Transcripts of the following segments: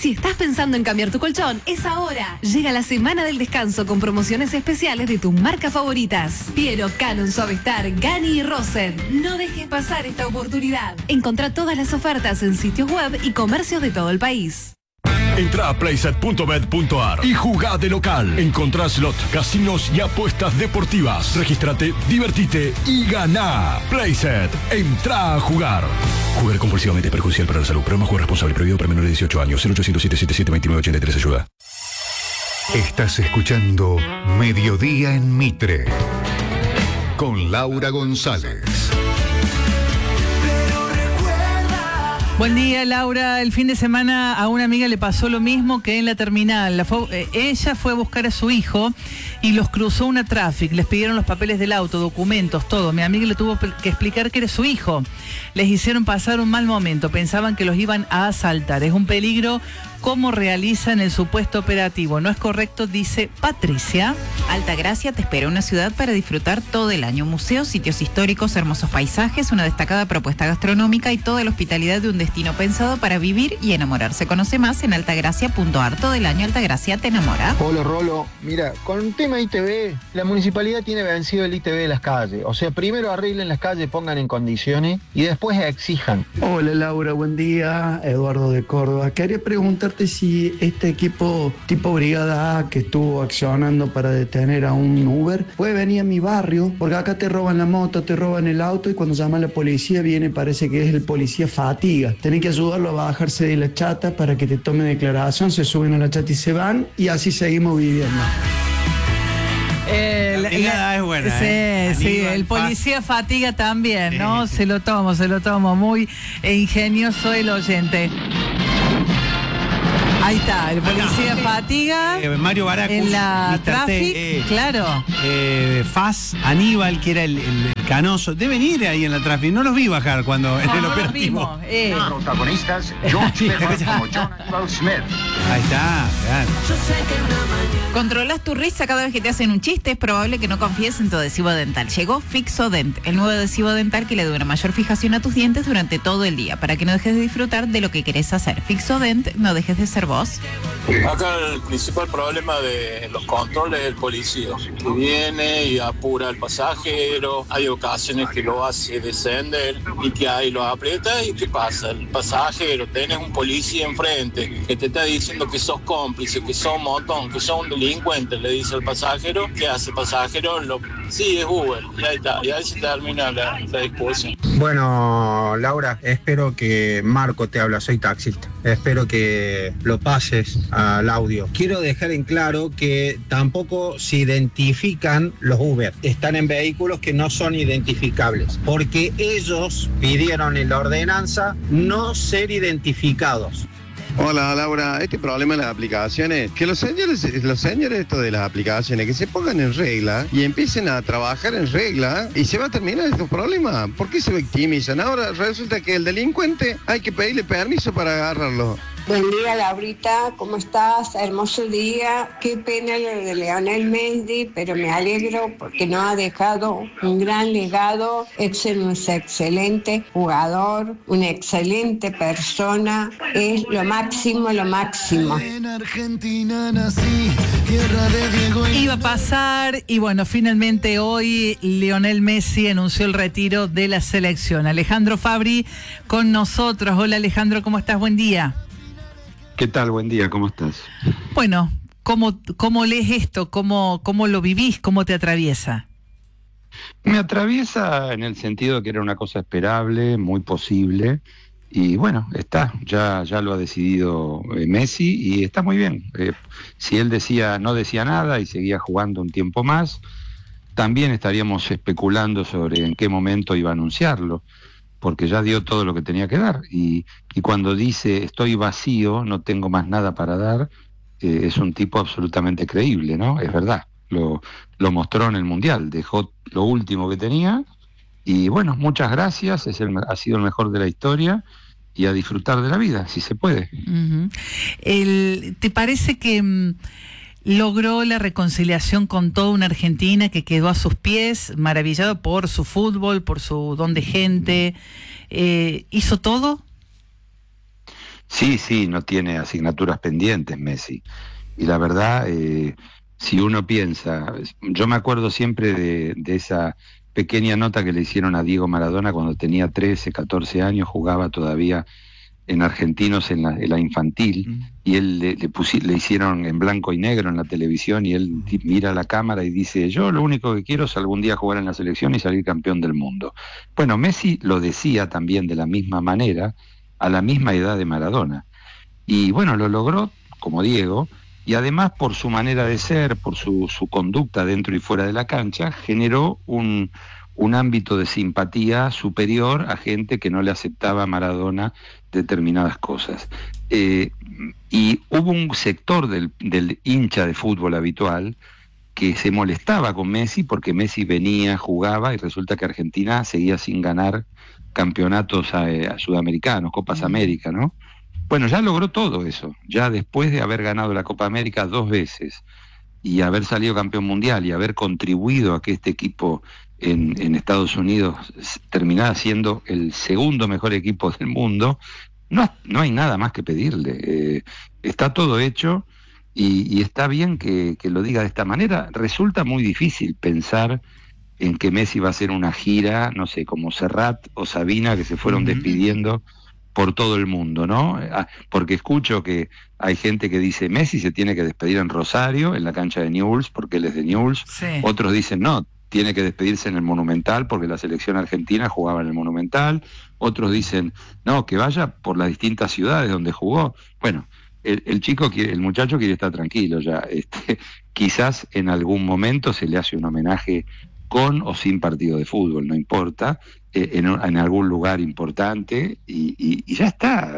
Si estás pensando en cambiar tu colchón, es ahora. Llega la semana del descanso con promociones especiales de tus marcas favoritas. Piero, Canon, Suavestar, Gani y Rosen. No dejes pasar esta oportunidad. Encontrá todas las ofertas en sitios web y comercios de todo el país. Entra a playset.bet.ar y jugá de local. Encontrá slot, casinos y apuestas deportivas. Regístrate, divertite y ganá. Playset, entra a jugar. Jugar compulsivamente es perjudicial para la salud. Programa Juego Responsable, prohibido para menores de 18 años. 0800-777-2983, ayuda. Estás escuchando Mediodía en Mitre con Laura González. Buen día, Laura. El fin de semana a una amiga le pasó lo mismo que en la terminal. Ella fue a buscar a su hijo y los cruzó una traffic. Les pidieron los papeles del auto, documentos, todo. Mi amiga le tuvo que explicar que era su hijo. Les hicieron pasar un mal momento. Pensaban que los iban a asaltar. Es un peligro cómo realizan el supuesto operativo. No es correcto, dice Patricia. Altagracia te espera una ciudad para disfrutar todo el año. Museos, sitios históricos, hermosos paisajes, una destacada propuesta gastronómica y toda la hospitalidad de un destino pensado para vivir y enamorarse. Conoce más en altagracia.ar. Todo el año Altagracia te enamora. Hola, Rolo. Mira, con el tema ITV, la municipalidad tiene vencido el ITV de las calles. O sea, primero arreglen las calles, pongan en condiciones y después exijan. Hola, Laura. Buen día. Eduardo de Córdoba. Quería preguntarte si este equipo tipo Brigada A que estuvo accionando para detener a un Uber puede venir a mi barrio, porque acá te roban la moto, te roban el auto y cuando llaman a la policía viene, parece que es el policía fatiga. Tenés que ayudarlo a bajarse de la chata para que te tome declaración, se suben a la chata y se van y así seguimos viviendo. La brigada es buena. Sí, el policía fatiga también, ¿no? Se lo tomo. Muy ingenioso el oyente. Ahí está, el policía fatiga. Mario Baracus, en la Mr. traffic, claro. Faz, Aníbal, que era el canoso. Deben ir ahí en la traffic. No los vi bajar cuando en el operativo. Protagonistas, George Pepper como John Aníbal Smith. Ahí está, claro. Controlas tu risa cada vez que te hacen un chiste. Es probable que no confíes en tu adhesivo dental. Llegó Fixodent, el nuevo adhesivo dental que le da una mayor fijación a tus dientes durante todo el día, para que no dejes de disfrutar de lo que querés hacer. Fixodent, no dejes de ser vos. Acá el principal problema de los controles es el policía, que viene y apura al pasajero. Hay ocasiones que lo hace descender y que ahí lo aprieta. ¿Y qué pasa? El pasajero, tenés un policía enfrente que te está diciendo que sos cómplice, que sos un montón, que sos un delincuente, le dice al pasajero. ¿Qué hace el pasajero? Sí, es Uber, y ahí está, y ahí se termina la discusión. Bueno, Laura, espero que Marco te habla, soy taxista. Espero que lo pases al audio. Quiero dejar en claro que tampoco se identifican los Uber. Están en vehículos que no son identificables, porque ellos pidieron en la ordenanza no ser identificados. Hola, Laura. Este problema de las aplicaciones, que los señores esto de las aplicaciones, que se pongan en regla y empiecen a trabajar en regla y se va a terminar estos problemas. ¿Por qué se victimizan? Ahora resulta que el delincuente hay que pedirle permiso para agarrarlo. Buen día, Laurita, ¿cómo estás? Hermoso día. Qué pena lo de Lionel Messi, pero me alegro porque nos ha dejado un gran legado. Es un excelente jugador, una excelente persona. Es lo máximo, lo máximo. En Argentina nací, tierra de Diego. Iba a pasar y bueno, finalmente hoy Lionel Messi anunció el retiro de la selección. Alejandro Fabri con nosotros. Hola, Alejandro, ¿cómo estás? Buen día. ¿Qué tal? Buen día, ¿cómo estás? Bueno, ¿cómo lees esto? ¿Cómo lo vivís? ¿Cómo te atraviesa? Me atraviesa en el sentido que era una cosa esperable, muy posible, y bueno, ya lo ha decidido Messi y está muy bien. Si él no decía nada y seguía jugando un tiempo más, también estaríamos especulando sobre en qué momento iba a anunciarlo, porque ya dio todo lo que tenía que dar, y cuando dice estoy vacío, no tengo más nada para dar, es un tipo absolutamente creíble, ¿no? Es verdad, lo mostró en el Mundial, dejó lo último que tenía, y bueno, muchas gracias, ha sido el mejor de la historia, y a disfrutar de la vida, si se puede. Uh-huh. ¿Te parece que logró la reconciliación con toda una Argentina que quedó a sus pies, maravillado por su fútbol, por su don de gente? ¿Hizo todo? Sí, no tiene asignaturas pendientes Messi. Y la verdad, si uno piensa, yo me acuerdo siempre de esa pequeña nota que le hicieron a Diego Maradona cuando tenía 13, 14 años, jugaba todavía en Argentinos en la infantil, y él le hicieron en blanco y negro en la televisión, y él mira a la cámara y dice: yo lo único que quiero es algún día jugar en la selección y salir campeón del mundo. Bueno, Messi lo decía también de la misma manera, a la misma edad de Maradona, y bueno, lo logró como Diego, y además por su manera de ser, por su conducta dentro y fuera de la cancha, generó un ámbito de simpatía superior a gente que no le aceptaba a Maradona determinadas cosas. Y hubo un sector del hincha de fútbol habitual que se molestaba con Messi porque Messi venía, jugaba, y resulta que Argentina seguía sin ganar campeonatos a sudamericanos, Copas América, ¿no? Bueno, ya logró todo eso, ya después de haber ganado la Copa América 2 veces y haber salido campeón mundial y haber contribuido a que este equipo en Estados Unidos terminara siendo el segundo mejor equipo del mundo, no hay nada más que pedirle. Está todo hecho, y está bien que lo diga de esta manera. Resulta muy difícil pensar en que Messi va a hacer una gira, no sé, como Serrat o Sabina, que se fueron despidiendo por todo el mundo, ¿no? Porque escucho que hay gente que dice: Messi se tiene que despedir en Rosario, en la cancha de Newell's, porque él es de Newell's. Sí. Otros dicen: no, tiene que despedirse en el Monumental, porque la selección argentina jugaba en el Monumental. Otros dicen: no, que vaya por las distintas ciudades donde jugó. Bueno, el muchacho quiere estar tranquilo ya. Quizás en algún momento se le hace un homenaje con o sin partido de fútbol, no importa, en algún lugar importante, y ya está.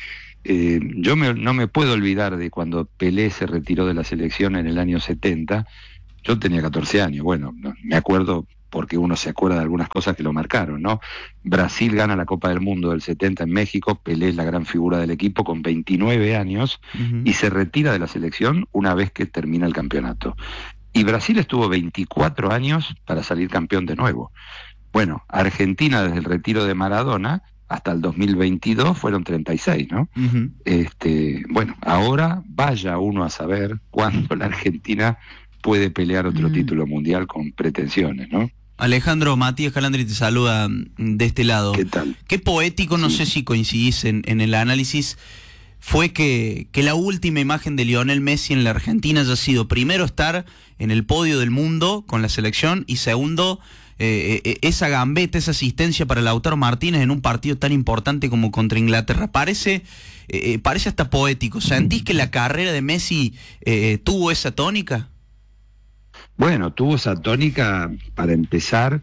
Yo no me puedo olvidar de cuando Pelé se retiró de la selección en el año 70. Yo tenía 14 años, bueno, me acuerdo porque uno se acuerda de algunas cosas que lo marcaron, ¿no? Brasil gana la Copa del Mundo del 70 en México, Pelé es la gran figura del equipo con 29 años, y se retira de la selección una vez que termina el campeonato. Y Brasil estuvo 24 años para salir campeón de nuevo. Bueno, Argentina desde el retiro de Maradona hasta el 2022 fueron 36, ¿no? Bueno, ahora vaya uno a saber cuándo la Argentina puede pelear otro título mundial con pretensiones, ¿no? Alejandro, Matías Calandri te saluda de este lado. ¿Qué tal? Qué poético, no sé si coincidís en el análisis, fue que la última imagen de Lionel Messi en la Argentina haya sido, primero, estar en el podio del mundo con la selección, y segundo, esa gambeta, esa asistencia para Lautaro Martínez en un partido tan importante como contra Inglaterra. Parece hasta poético. ¿Sentís que la carrera de Messi tuvo esa tónica? Bueno, tuvo esa tónica para empezar.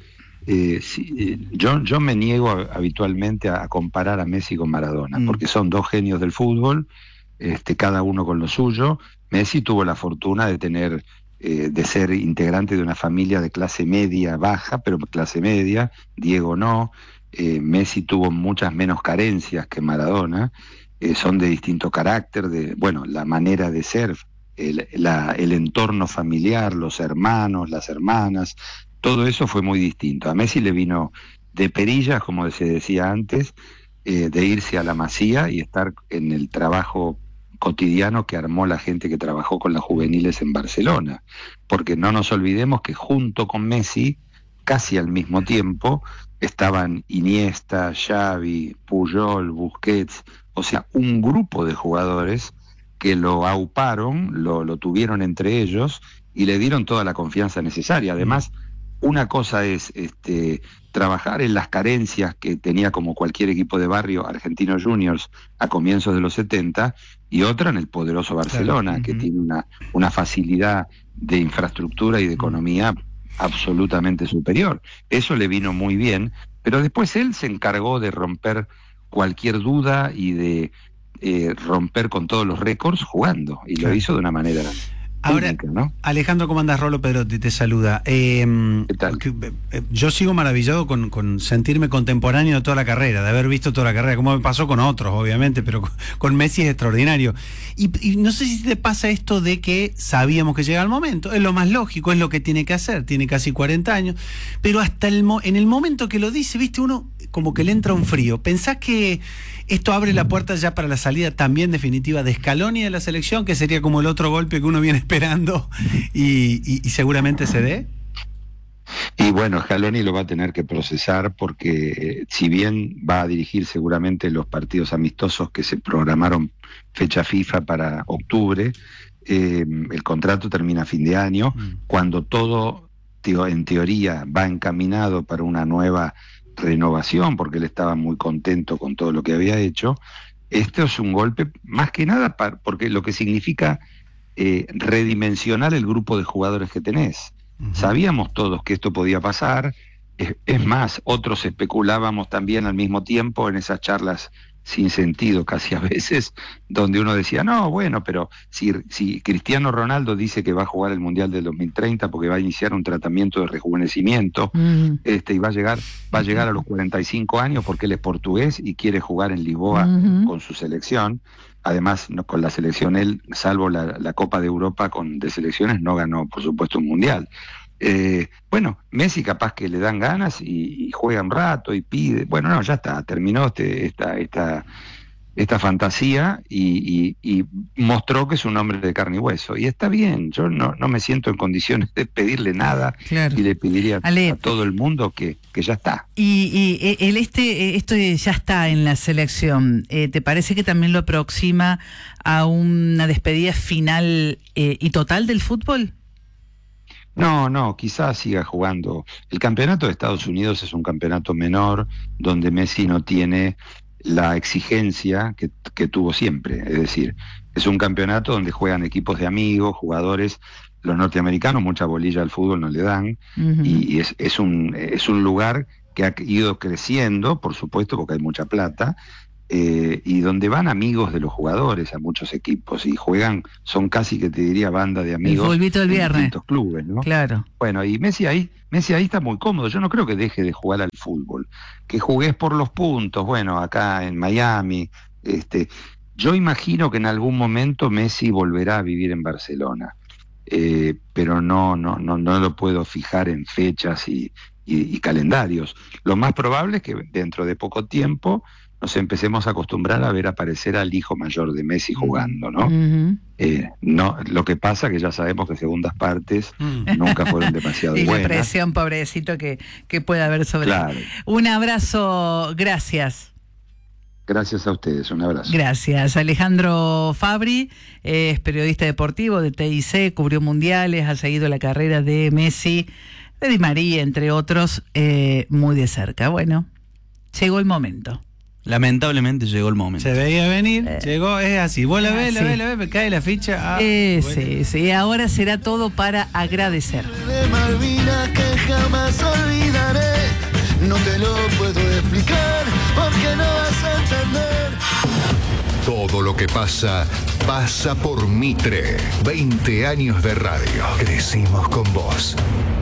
Yo me niego habitualmente a comparar a Messi con Maradona, porque son dos genios del fútbol, cada uno con lo suyo. Messi tuvo la fortuna de ser integrante de una familia de clase media baja, pero clase media. Diego no. Messi tuvo muchas menos carencias que Maradona. Son de distinto carácter, la manera de ser, el entorno familiar, los hermanos, las hermanas, todo eso fue muy distinto. A Messi le vino de perillas, como se decía antes, de irse a la Masía y estar en el trabajo cotidiano que armó la gente que trabajó con las juveniles en Barcelona, porque no nos olvidemos que junto con Messi, casi al mismo tiempo, estaban Iniesta, Xavi, Puyol, Busquets, o sea, un grupo de jugadores que lo auparon, lo tuvieron entre ellos y le dieron toda la confianza necesaria. Además, una cosa es trabajar en las carencias que tenía como cualquier equipo de barrio Argentinos Juniors a comienzos de los 70, y otra en el poderoso Barcelona, claro, que tiene una facilidad de infraestructura y de economía absolutamente superior. Eso le vino muy bien, pero después él se encargó de romper cualquier duda y de romper con todos los récords jugando, y lo hizo de una manera ahora única, ¿no? Alejandro, ¿cómo andás? Rolo Pedro te saluda. ¿Qué tal? Yo sigo maravillado con sentirme contemporáneo de toda la carrera, de haber visto toda la carrera, como me pasó con otros, obviamente, pero con Messi es extraordinario. Y no sé si te pasa esto de que sabíamos que llega el momento, es lo más lógico, es lo que tiene que hacer, tiene casi 40 años, pero hasta en el momento que lo dice, viste, uno como que le entra un frío. ¿Pensás que esto abre la puerta ya para la salida también definitiva de Scaloni de la selección, que sería como el otro golpe que uno viene esperando y seguramente se dé? Y bueno, Scaloni lo va a tener que procesar porque si bien va a dirigir seguramente los partidos amistosos que se programaron fecha FIFA para octubre, el contrato termina a fin de año, cuando todo en teoría va encaminado para una nueva renovación, porque él estaba muy contento con todo lo que había hecho. Esto es un golpe más que nada porque lo que significa redimensionar el grupo de jugadores que tenés. Sabíamos todos que esto podía pasar, es más, otros especulábamos también al mismo tiempo en esas charlas sin sentido casi a veces, donde uno decía, no, bueno, pero si Cristiano Ronaldo dice que va a jugar el Mundial del 2030 porque va a iniciar un tratamiento de rejuvenecimiento, y va a llegar a los 45 años porque él es portugués y quiere jugar en Lisboa con su selección. Además, con la selección él, salvo la Copa de Europa de selecciones, no ganó, por supuesto, un Mundial. Bueno, Messi capaz que le dan ganas y juega un rato y pide. Bueno, no, ya está, terminó esta fantasía y mostró que es un hombre de carne y hueso. Y está bien, yo no me siento en condiciones de pedirle nada, y le pediría a todo el mundo que ya está. Y esto ya está en la selección, ¿te parece que también lo aproxima a una despedida final y total del fútbol? No, quizás siga jugando. El campeonato de Estados Unidos es un campeonato menor, donde Messi no tiene la exigencia que tuvo siempre. Es decir, es un campeonato donde juegan equipos de amigos, jugadores. Los norteamericanos mucha bolilla al fútbol no le dan, y es un lugar que ha ido creciendo, por supuesto, porque hay mucha plata, y donde van amigos de los jugadores a muchos equipos y son casi que te diría banda de amigos. El polvito del viernes. En distintos clubes, ¿no? Claro. Bueno, y Messi ahí está muy cómodo. Yo no creo que deje de jugar al fútbol. Que jugués por los puntos, bueno, acá en Miami, yo imagino que en algún momento Messi volverá a vivir en Barcelona. Pero no lo puedo fijar en fechas y calendarios. Lo más probable es que dentro de poco tiempo nos empecemos a acostumbrar a ver aparecer al hijo mayor de Messi jugando, ¿no? No, lo que pasa que ya sabemos que segundas partes nunca fueron demasiado y buenas. Y la presión, pobrecito, que puede haber sobre él. Un abrazo, gracias. Gracias a ustedes, un abrazo. Gracias. Alejandro Fabri es periodista deportivo de TIC, cubrió mundiales, ha seguido la carrera de Messi, de Di María, entre otros, muy de cerca. Bueno, llegó el momento. Lamentablemente llegó el momento. Se veía venir, llegó, es así. Vos la ves, me cae la ficha. Sí, ahora será todo para agradecer. De Malvinas que jamás olvidaré, no te lo puedo explicar porque no vas a entender. Todo lo que pasa por Mitre. 20 años de radio. Crecimos con vos.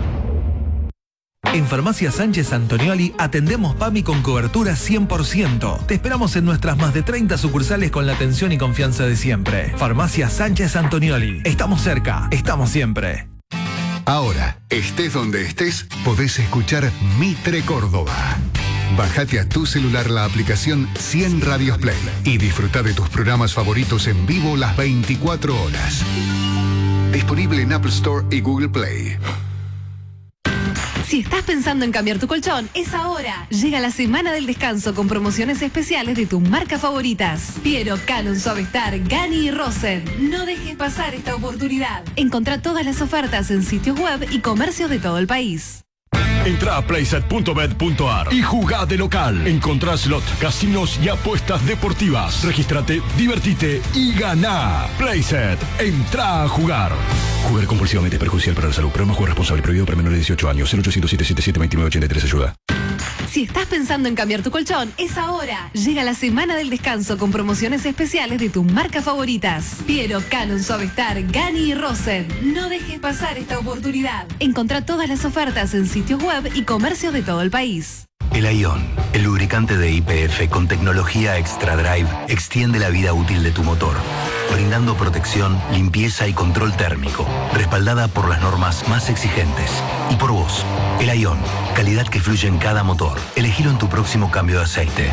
En Farmacia Sánchez Antonioli atendemos PAMI con cobertura 100%. Te esperamos en nuestras más de 30 sucursales con la atención y confianza de siempre. Farmacia Sánchez Antonioli. Estamos cerca, estamos siempre. Ahora, estés donde estés, podés escuchar Mitre Córdoba. Bájate a tu celular la aplicación 100 Radios Play y disfruta de tus programas favoritos en vivo las 24 horas. Disponible en Apple Store y Google Play. Si estás pensando en cambiar tu colchón, es ahora. Llega la semana del descanso con promociones especiales de tus marcas favoritas. Piero, Canon, Suavestar, Gani y Rosen. No dejes pasar esta oportunidad. Encontrá todas las ofertas en sitios web y comercios de todo el país. Entrá a playset.bet.ar y jugá de local. Encontrá slot, casinos y apuestas deportivas. Regístrate, divertite y ganá. Playset, entrá a jugar. Jugar compulsivamente es perjudicial para la salud. Programa Juego Responsable, prohibido para menores de 18 años. 0800-777-2983, ayuda. Si estás pensando en cambiar tu colchón, es ahora. Llega la semana del descanso con promociones especiales de tus marcas favoritas. Piero, Canon, Suavestar, Gani y Rosen. No dejes pasar esta oportunidad. Encontrá todas las ofertas en sitios web y comercios de todo el país. El Aion, el lubricante de YPF con tecnología Extra Drive, extiende la vida útil de tu motor. brindando protección, limpieza y control térmico, respaldada por las normas más exigentes. Y por vos, el Ion, calidad que fluye en cada motor. Elegilo en tu próximo cambio de aceite.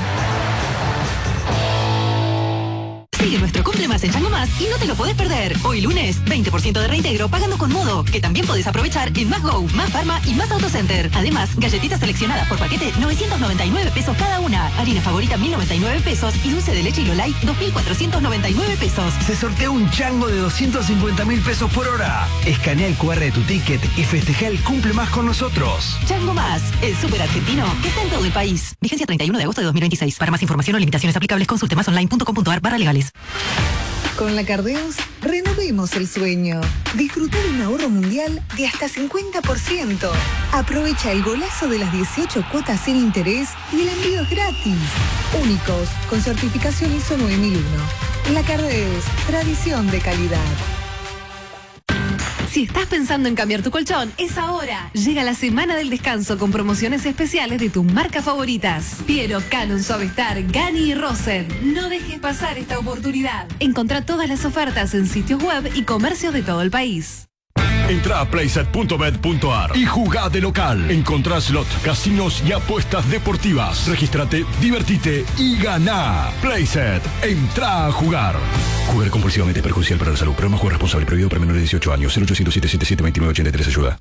Sigue nuestro Cumple Más en Chango Más y no te lo podés perder. Hoy lunes, 20% de reintegro pagando con Modo, que también podés aprovechar en Más Go, Más Pharma y Más Autocenter. Además, galletitas seleccionadas por paquete, 999 pesos cada una. Harina favorita, 1.099 pesos. Y dulce de leche Hilo Light, 2.499 pesos. Se sortea un chango de 250.000 pesos por hora. Escanea el QR de tu ticket y festeja el Cumple Más con nosotros. Chango Más, el súper argentino que está en todo el país. Vigencia 31 de agosto de 2026. Para más información o limitaciones aplicables, consulte masonline.com.ar/legales. Con la Cardeus, renovemos el sueño. Disfruta de un ahorro mundial de hasta 50%. Aprovecha el golazo de las 18 cuotas sin interés y el envío es gratis. Únicos, con certificación ISO 9001. La Cardeus, tradición de calidad. Si estás pensando en cambiar tu colchón, es ahora. Llega la semana del descanso con promociones especiales de tus marcas favoritas. Piero, Canon, Suavestar, Gani y Rosen. No dejes pasar esta oportunidad. Encontrá todas las ofertas en sitios web y comercios de todo el país. Entra a playset.bet.ar y jugá de local. Encontrá slot, casinos y apuestas deportivas. Regístrate, divertite y ganá. Playset, entra a jugar. Jugar compulsivamente es perjudicial para la salud. Programa Juego Responsable, prohibido para menores de 18 años. 0800-777-2983, ayuda.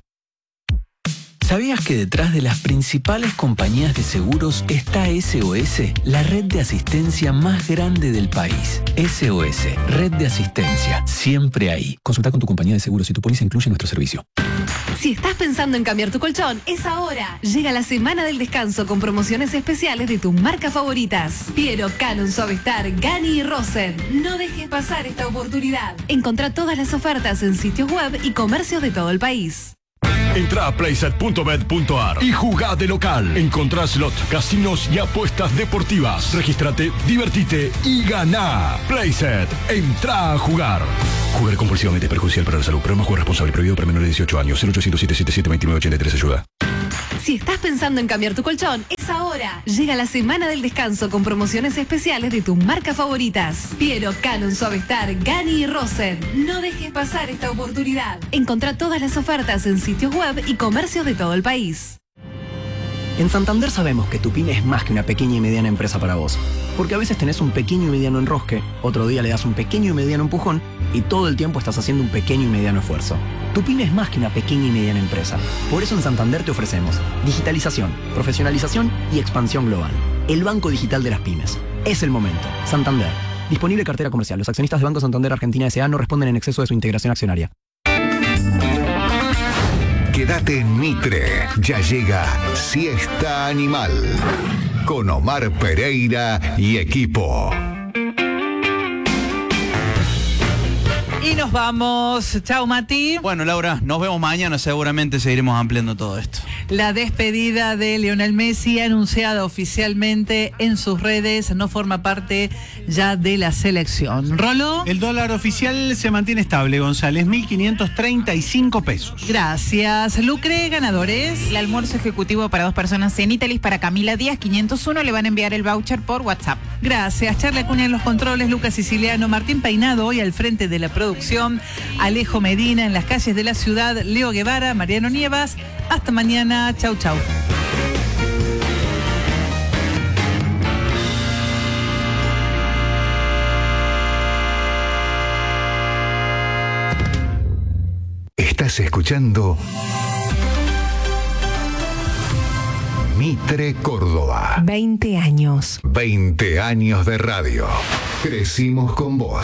¿Sabías que detrás de las principales compañías de seguros está SOS, la red de asistencia más grande del país? SOS, red de asistencia, siempre ahí. Consulta con tu compañía de seguros si tu póliza incluye nuestro servicio. Si estás pensando en cambiar tu colchón, es ahora. Llega la semana del descanso con promociones especiales de tus marcas favoritas. Piero, Canon, Suavestar, Gani y Rosen. No dejes pasar esta oportunidad. Encontrá todas las ofertas en sitios web y comercios de todo el país. Entra a playset.bet.ar y jugá de local. Encontrá slot, casinos y apuestas deportivas. Regístrate, divertite y ganá. Playset, entra a jugar. Jugar compulsivamente es perjudicial para la salud. Programa Juego Responsable, prohibido para menores de 18 años. 0800-777-2983, ayuda. Si estás pensando en cambiar tu colchón, es ahora. Llega la semana del descanso con promociones especiales de tus marcas favoritas. Piero, Canon, Suavestar, Gani y Rosen. No dejes pasar esta oportunidad. Encontrá todas las ofertas en sitios web y comercios de todo el país. En Santander sabemos que tu pyme es más que una pequeña y mediana empresa para vos. Porque a veces tenés un pequeño y mediano enrosque, otro día le das un pequeño y mediano empujón y todo el tiempo estás haciendo un pequeño y mediano esfuerzo. Tu pyme es más que una pequeña y mediana empresa. Por eso en Santander te ofrecemos digitalización, profesionalización y expansión global. El banco digital de las pymes. Es el momento. Santander. Disponible cartera comercial. Los accionistas de Banco Santander Argentina S.A. no responden en exceso de su integración accionaria. Quédate en Mitre. Ya llega Siesta Animal. Con Omar Pereira y equipo. Y nos vamos. Chao, Mati. Bueno, Laura, nos vemos mañana. Seguramente seguiremos ampliando todo esto. La despedida de Lionel Messi, anunciada oficialmente en sus redes, no forma parte ya de la selección. ¿Rolo? El dólar oficial se mantiene estable, González, 1.535 pesos. Gracias. Lucre, ganadores. El almuerzo ejecutivo para 2 personas en Italis para Camila Díaz, 501. Le van a enviar el voucher por WhatsApp. Gracias. Charla Acuña en los controles, Lucas Siciliano, Martín Peinado hoy al frente de la producción, Alejo Medina en las calles de la ciudad, Leo Guevara, Mariano Nievas. Hasta mañana. Chau, chau. Estás escuchando Mitre Córdoba. 20 años. 20 años de radio. Crecimos con vos.